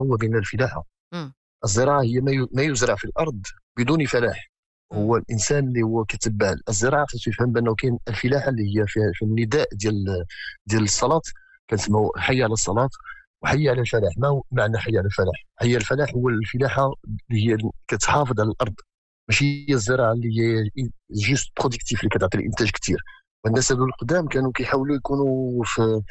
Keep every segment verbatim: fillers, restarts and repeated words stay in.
هو بين الفلاحة. إمم. الزراعة هي ما ي- ما يزرع في الأرض بدون فلاح. إمم. هو الإنسان اللي هو كيتبع الزراعة خاصو يفهم بأنه كاين الفلاحة اللي هي في, في النداء ديال ديال الصلاة، كنسمعوا حي على الصلاة وحي على الفلاح. ما هو معنى حي على الفلاح؟ حي على الفلاح هو الفلاحة اللي هي كتحافظ على الأرض، ماشي هي الزراعة اللي هي جوست برودكتيف اللي كتعطي الإنتاج كثير. والناس هذو القدام كانوا كيحاولوا يكونوا في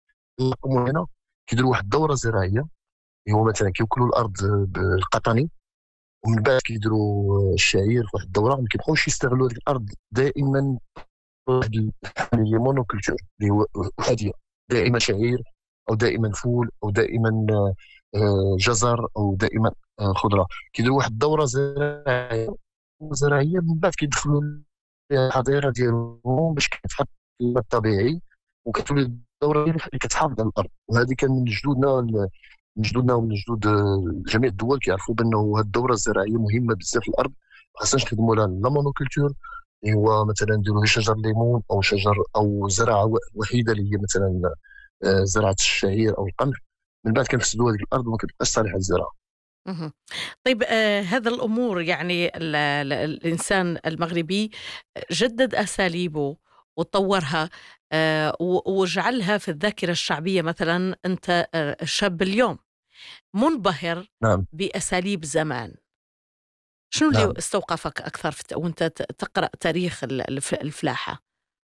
هنا كيديروا واحد الدورة زراعية، اللي هو مثلا كيوكلوا الأرض بالقطني، ومن بعد كيديروا الشعير في واحد الدوره. ما كيبقاوش يستغلوا هذيك الارض دائما. واحد الحاجه اللي هي مونوكولتور اللي هو احاديه، دائما شعير او دائما فول او دائما آه، جزر او دائما آه، خضره. كيديروا واحد الدوره زراعيه زراعيه من بعد كيدخلوا الحظيره ديالهم باش كتحط في الماء الطبيعي، وكتولي الدوره اللي كتحافظ على الارض. وهذه كان من جدودنا من جدودنا ومن جدود آه، جميع الدول كيعرفوا بانه هذه الدوره الزراعيه مهمه بزاف في الارض. ما خاصناش نخدموا لها لا مونوكولتور اللي هو مثلا نديروا غير شجر ليمون او شجر او زراعه و- وحيده اللي هي مثلا آه، زراعه الشعير او القمح. من بعد كنفسدوا هذيك الارض وما كتبقاش صالحه للزراعه. اهم. طيب آآ هذا الأمور يعني ال ال الإنسان المغربي جدد أساليبه وطوّرها آآ و وجعلها في الذاكرة الشعبية مثلًا أنت آآ شاب اليوم منبهر نعم. بأساليب زمان، شنو اللي نعم. استوقفك أكثر في ت وأنت ت تقرأ تاريخ ال الف الفلاحة؟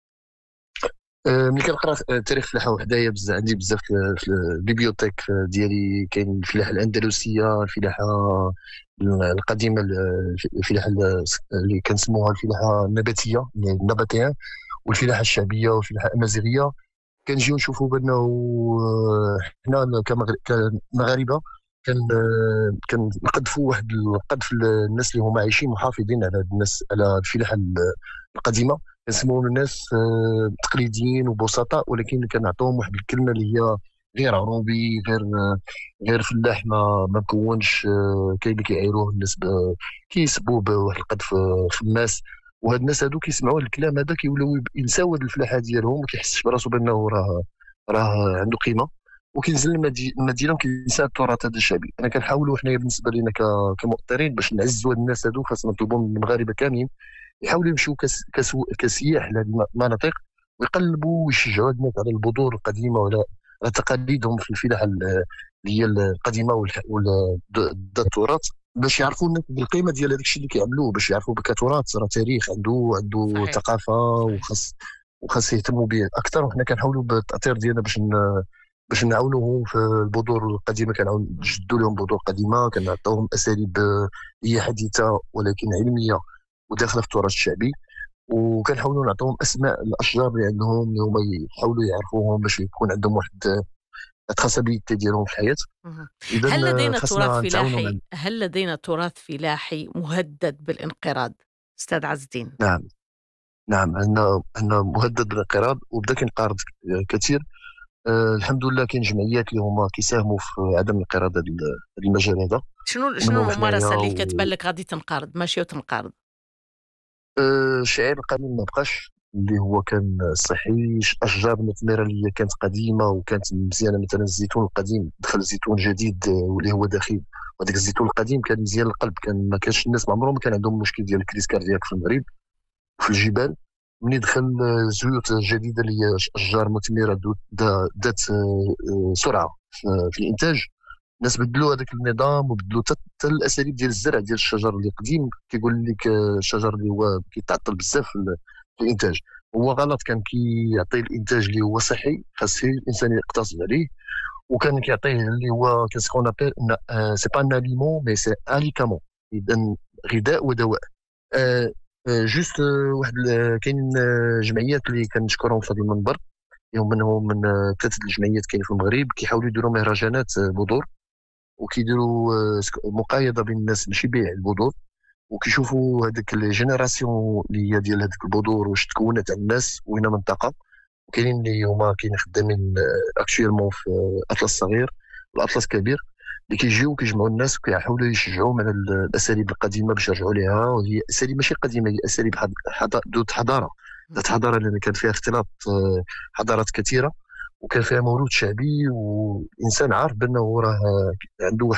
آه، ملي كنقرا آه، تاريخ الفلاحه وحدايا بزاف عندي بزاف في في البيبيوتيك ديالي. كاين الفلاحه الاندلسيه، الفلاحه القديمه، الفلاحه اللي كنسموها الفلاحه النباتيه النباتيه، والفلاحه الشعبيه والفلاحه الامازيغيه. كنجيو نشوفوا بانه آه، حنا كمغر- كمغاربه كان آه، كنقذفوا واحد القذف الناس اللي هما عايشين محافظين على هاد الناس على الفلاحه ال- القديمه. كنسموهم الناس آه، تقليديين وبسطاء، ولكن كنعطيهم واحد الكلمه اللي هي غير عروبي، غير آه، غير فلاح ما ما مكونش. آه، كاين اللي كيعايروه الناس ب- كيسبوا بواحد القذف آه، خماس. وهاد الناس هادو كيسمعوا الكلام هذا كيولوا يب- ينساو هاد الفلاحه ديالهم، ما كيحسش براسو بانه راه راه عنده قيمه، وكينزل المدي- المدينه وكينسى التراث هذا الشعبي. انا كنحاولوا حنايا بالنسبه لنا ك- كمؤطرين باش نعزوا هاد الناس هادو، خاصنا نطلبوا من المغاربه كاملين يحاولوا يمشيو كس كسو كسياح لهذه المناطق، ويقلبوا ويشجعوا الناس على البذور القديمه وعلى على تقاليدهم في الفلاحه ال- اللي هي القديمه والح- وال- ضد التراث، باش يعرفوا الناس بالقيمه ديال هذاك الشيء اللي كيعملوه، باش يعرفوا كتراث راه تاريخ عنده عنده صحيح، ثقافه. صحيح. وخاص وخاص يهتموا به اكثر. وحنا كنحاولوا بالتاثير ديالنا باش ن- باش نعاونوهم في البذور القديمه. كنعاون اهم. نجدوا لهم بذور قديمه، كنعطيوهم اساليب آه، هي حديثه ولكن علميه وداخله في التراث الشعبي. وكنحاولوا نعطيهم اسماء الاشجار اللي عندهم، اللي هما يحاولوا يعرفوهم باش يكون عندهم واحد التراسابيليتي ديالهم في الحياه. اهم. اذا هل آه، لدينا تراث خاصنا نتعاونوا مع. فلاحي هل لدينا تراث فلاحي مهدد بالانقراض أستاذ عز الدين؟ نعم. نعم، عندنا عندنا مهدد بالانقراض وبدا كينقرض كثير. آه الحمد لله كاين جمعيات اللي هما كيساهموا في عدم انقراض هذا المجال هذا، شنو شنو ومنهم حنايا. الممارسة اللي كتبان لك غادي تنقرض ماشي وتنقرض؟ آه، الشعير القديم ما بقاش، اللي هو كان صحي. اشجار مثمره اللي هي كانت قديمه وكانت مزيانه، مثلا الزيتون القديم دخل زيتون جديد آه، واللي هو دخيل. وهذاك الزيتون القديم كان مزيان للقلب، كان ما كانش الناس ما عمرهم ما كان عندهم مشكل ديال الكريس كاردياك في المغرب في الجبال. من دخل آه، زيوت جديده اللي هي اشجار مثمره دو- دا- ذات آه، آه، سرعه في في الانتاج. الناس بدلوا هذاك النظام وبدلوا حتى الاساليب ديال الزرع ديال الشجر اللي قديم. كيقول لك آه، الشجر اللي هو كيتعطل بزاف في ال- في الانتاج. هو غلط، كان كيعطي الانتاج اللي هو صحي، خاص الانسان يقتصد عليه. وكان كيعطيه اللي هو كسكون ابيل سي با ان اليمون مي سي اليكامون، اذا غذاء ودواء. آه، آه، جوست آه، واحد ال- كاين آه، جمعيات اللي كنشكرهم في هذا المنبر. يوم منهم من آه، ثلاثه الجمعيات كاين في المغرب كيحاولوا يديروا مهرجانات آه، بذور، وكيديروا آه، سك- مقايضه بين الناس باش يبيع البذور، وكيشوفوا هذيك الجينيراسيون اللي هي ديال هذيك البذور واش تكونت عند الناس وين منطقه. وكاينين اللي هما كاين خدامين اكشوالمون في آه، اطلس صغير والاطلس كبير، اللي كيجيو كيجمعوا الناس وكيحاولوا يشجعوهم على ال- الاساليب القديمه باش يرجعوا ليها. وهي اساليب ماشي قديمه، هي اساليب حض- حض- ذات حضاره، ذات حضاره لان كان فيها اختلاط آه، حضارات كثيره. وكان فيها مولود شعبي، وانسان عارف بانه راه عنده